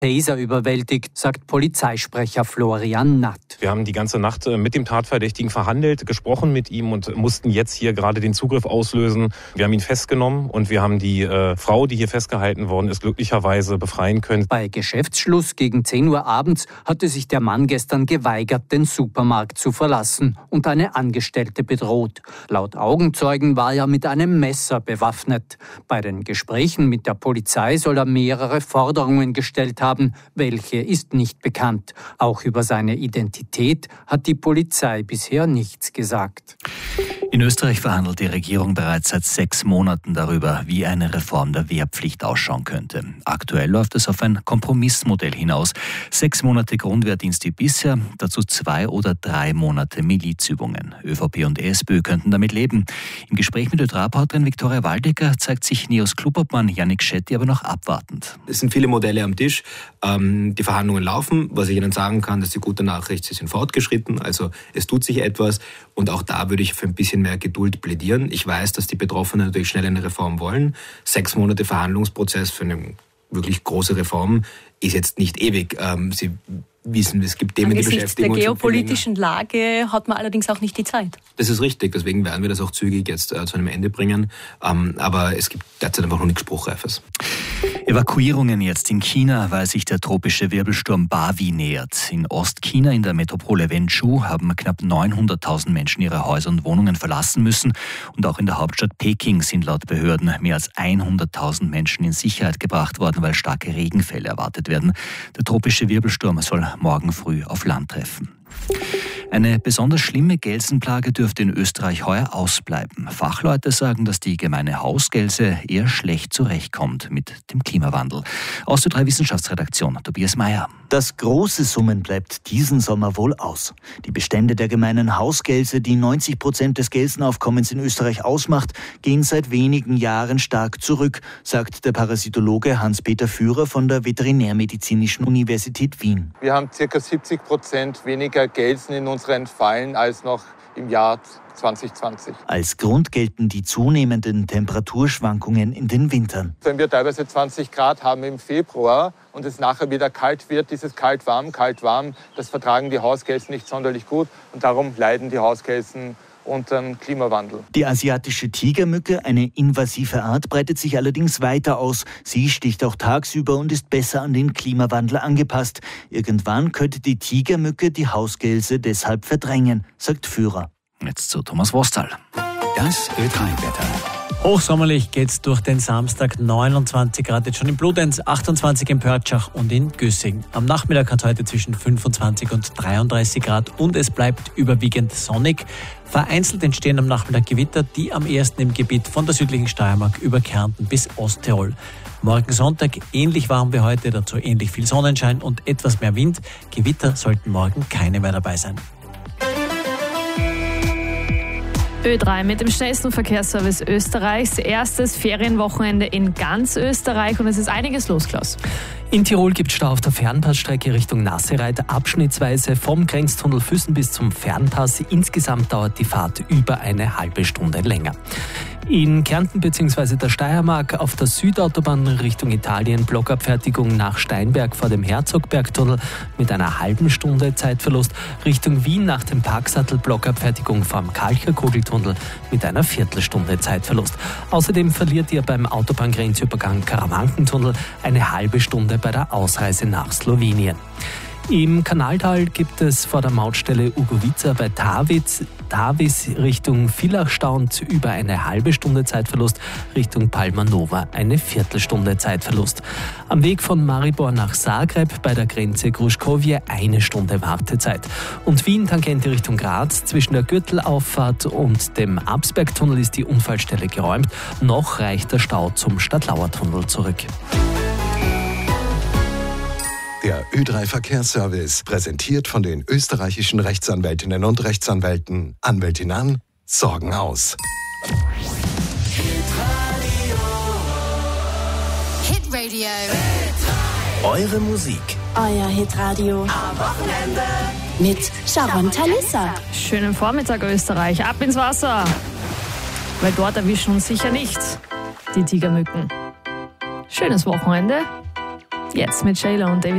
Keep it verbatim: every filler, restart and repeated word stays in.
Taser überwältigt, sagt Polizeisprecher Florian Natt. Wir haben die ganze Nacht mit dem Tatverdächtigen verhandelt, gesprochen mit ihm und mussten jetzt hier gerade den Zugriff auslösen. Wir haben ihn festgenommen und wir haben die äh, Frau, die hier festgehalten worden ist, glücklicherweise befreien können. Bei Geschäftsschluss gegen zehn Uhr abends hatte sich der Mann gestern geweigert, den Supermarkt zu verlassen und eine Angestellte bedroht. Laut Augenzeugen war er mit einem Messer bewaffnet. Bei den Gesprächen mit der Polizei soll er mehrere Forderungen gestellt haben. Welche ist nicht bekannt. Auch über seine Identität hat die Polizei bisher nichts gesagt. In Österreich verhandelt die Regierung bereits seit sechs Monaten darüber, wie eine Reform der Wehrpflicht ausschauen könnte. Aktuell läuft es auf ein Kompromissmodell hinaus. Sechs Monate Grundwehrdienst wie bisher, dazu zwei oder drei Monate Milizübungen. ÖVP und SPÖ könnten damit leben. Im Gespräch mit Ö-Reporterin Viktoria Waldecker zeigt sich Neos Clubobmann Yannick Shetty aber noch abwartend. Es sind viele Modelle am Tisch. Ähm, die Verhandlungen laufen. Was ich Ihnen sagen kann, das ist die gute Nachricht, sie sind fortgeschritten. Also es tut sich etwas. Und auch da würde ich für ein bisschen mehr Geduld plädieren. Ich weiß, dass die Betroffenen natürlich schnell eine Reform wollen. Sechs Monate Verhandlungsprozess für eine wirklich große Reform ist jetzt nicht ewig. Ähm, Sie wissen, es gibt Themen, die beschäftigen uns. Der geopolitischen Lage hat man allerdings auch nicht die Zeit. Das ist richtig, deswegen werden wir das auch zügig jetzt äh, zu einem Ende bringen. Ähm, aber es gibt derzeit einfach noch nichts Spruchreifes. Evakuierungen jetzt in China, weil sich der tropische Wirbelsturm Bavi nähert. In Ostchina, in der Metropole Wenzhou, haben knapp neunhunderttausend Menschen ihre Häuser und Wohnungen verlassen müssen. Und auch in der Hauptstadt Peking sind laut Behörden mehr als hunderttausend Menschen in Sicherheit gebracht worden, weil starke Regenfälle erwartet werden. Der tropische Wirbelsturm soll morgen früh auf Land treffen. Eine besonders schlimme Gelsenplage dürfte in Österreich heuer ausbleiben. Fachleute sagen, dass die gemeine Hausgelse eher schlecht zurechtkommt mit dem Klimawandel. Aus der drei Wissenschaftsredaktion, Tobias Meyer. Das große Summen bleibt diesen Sommer wohl aus. Die Bestände der gemeinen Hausgelse, die neunzig Prozent des Gelsenaufkommens in Österreich ausmacht, gehen seit wenigen Jahren stark zurück, sagt der Parasitologe Hans-Peter Führer von der Veterinärmedizinischen Universität Wien. Wir haben ca. siebzig Prozent weniger Gelsen in unseren Fallen als noch im Jahr zwanzig zwanzig. Als Grund gelten die zunehmenden Temperaturschwankungen in den Wintern. Wenn wir teilweise zwanzig Grad haben im Februar und es nachher wieder kalt wird, dieses kalt-warm, kalt-warm, das vertragen die Hausgelsen nicht sonderlich gut und darum leiden die Hausgelsen unter dem Klimawandel. Die asiatische Tigermücke, eine invasive Art, breitet sich allerdings weiter aus. Sie sticht auch tagsüber und ist besser an den Klimawandel angepasst. Irgendwann könnte die Tigermücke die Hausgelse deshalb verdrängen, sagt Führer. Jetzt zu Thomas Wostal. Das Ö drei Wetter. Hochsommerlich geht's durch den Samstag, neunundzwanzig Grad jetzt schon in Bludenz, achtundzwanzig in Pörtschach und in Güssing. Am Nachmittag hat heute zwischen fünfundzwanzig und dreiunddreißig Grad und es bleibt überwiegend sonnig. Vereinzelt entstehen am Nachmittag Gewitter, die am ehesten im Gebiet von der südlichen Steiermark über Kärnten bis Osttirol. Morgen Sonntag ähnlich warm wie heute, dazu ähnlich viel Sonnenschein und etwas mehr Wind. Gewitter sollten morgen keine mehr dabei sein. Ö drei mit dem schnellsten Verkehrsservice Österreichs. Erstes Ferienwochenende in ganz Österreich und es ist einiges los, Klaus. In Tirol gibt es Stau auf der Fernpassstrecke Richtung Nassereit, abschnittsweise vom Grenztunnel Füssen bis zum Fernpass. Insgesamt dauert die Fahrt über eine halbe Stunde länger. In Kärnten bzw. der Steiermark auf der Südautobahn Richtung Italien Blockabfertigung nach Steinberg vor dem Herzogbergtunnel mit einer halben Stunde Zeitverlust. Richtung Wien nach dem Parksattel Blockabfertigung vom Kalcherkugeltunnel mit einer Viertelstunde Zeitverlust. Außerdem verliert ihr beim Autobahngrenzübergang Karawankentunnel eine halbe Stunde bei der Ausreise nach Slowenien. Im Kanaltal gibt es vor der Mautstelle Ugovica bei Tawitz, Tavis Richtung Villach stauend über eine halbe Stunde Zeitverlust, Richtung Palma Nova eine Viertelstunde Zeitverlust. Am Weg von Maribor nach Zagreb bei der Grenze Gruškovje eine Stunde Wartezeit. Und Wien Tangente Richtung Graz zwischen der Gürtelauffahrt und dem Absbergtunnel ist die Unfallstelle geräumt. Noch reicht der Stau zum Stadtlauertunnel zurück. Der Ö drei Verkehrsservice, präsentiert von den österreichischen Rechtsanwältinnen und Rechtsanwälten. Anwältin an, Sorgen aus. Hitradio. Eure Musik. Euer Hitradio. Am Wochenende. Mit Sharon Talissa. Schönen Vormittag Österreich, ab ins Wasser. Weil dort erwischen uns sicher nicht die Tigermücken. Schönes Wochenende. Jetzt mit Sheila und David.